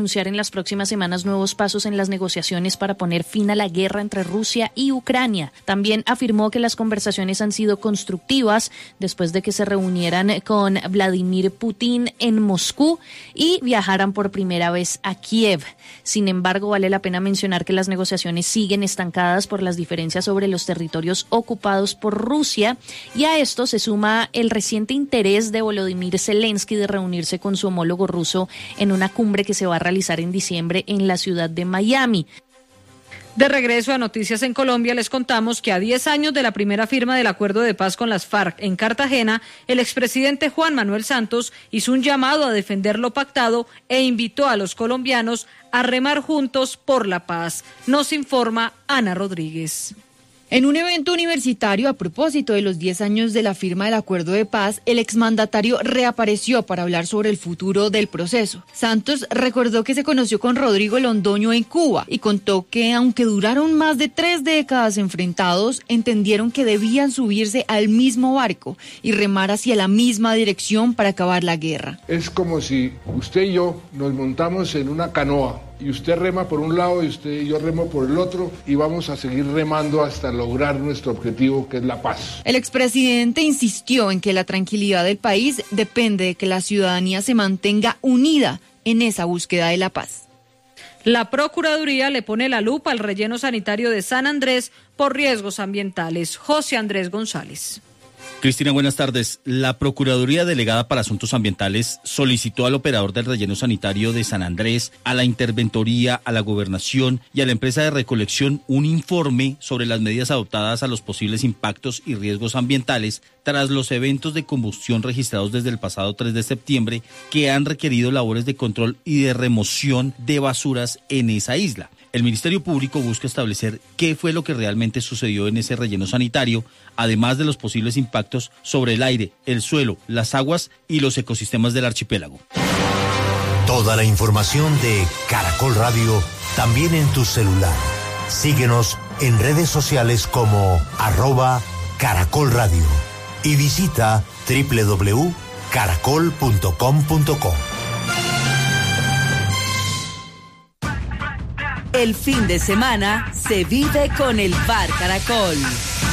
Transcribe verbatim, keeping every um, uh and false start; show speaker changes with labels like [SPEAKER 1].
[SPEAKER 1] anunciar en las próximas semanas nuevos pasos en las negociaciones para poner fin a la guerra entre Rusia y Ucrania. También afirmó que las conversaciones han sido constructivas después de que se reunieran con Vladimir Putin en Moscú y viajaran por primera vez a Kiev. Sin embargo, vale la pena mencionar que las negociaciones siguen estancadas por las diferencias sobre los territorios ocupados por Rusia, y a esto se suma el reciente interés de Volodymyr Zelensky de reunirse con su homólogo ruso en una cumbre que se va a realizar en diciembre en la ciudad de Miami.
[SPEAKER 2] De regreso a Noticias en Colombia, les contamos que a diez años de la primera firma del acuerdo de paz con las FARC en Cartagena, el expresidente Juan Manuel Santos hizo un llamado a defender lo pactado e invitó a los colombianos a remar juntos por la paz. Nos informa Ana Rodríguez.
[SPEAKER 3] En un evento universitario a propósito de los diez años de la firma del acuerdo de paz, el exmandatario reapareció para hablar sobre el futuro del proceso. Santos recordó que se conoció con Rodrigo Londoño en Cuba y contó que, aunque duraron más de tres décadas enfrentados, entendieron que debían subirse al mismo barco y remar hacia la misma dirección para acabar la guerra.
[SPEAKER 4] Es como si usted y yo nos montamos en una canoa y usted rema por un lado y usted y yo remo por el otro y vamos a seguir remando hasta lograr nuestro objetivo, que es la paz.
[SPEAKER 3] El expresidente insistió en que la tranquilidad del país depende de que la ciudadanía se mantenga unida en esa búsqueda de la paz.
[SPEAKER 2] La Procuraduría le pone la lupa al relleno sanitario de San Andrés por riesgos ambientales. José Andrés González.
[SPEAKER 5] Cristina, buenas tardes. La Procuraduría Delegada para Asuntos Ambientales solicitó al operador del relleno sanitario de San Andrés, a la Interventoría, a la Gobernación y a la empresa de recolección un informe sobre las medidas adoptadas a los posibles impactos y riesgos ambientales tras los eventos de combustión registrados desde el pasado tres de septiembre que han requerido labores de control y de remoción de basuras en esa isla. El Ministerio Público busca establecer qué fue lo que realmente sucedió en ese relleno sanitario, además de los posibles impactos sobre el aire, el suelo, las aguas y los ecosistemas del archipiélago.
[SPEAKER 6] Toda la información de Caracol Radio también en tu celular. Síguenos en redes sociales como arroba Caracol Radio y visita doble u doble u doble u punto caracol punto com punto co.
[SPEAKER 7] El fin de semana se vive con el Bar Caracol.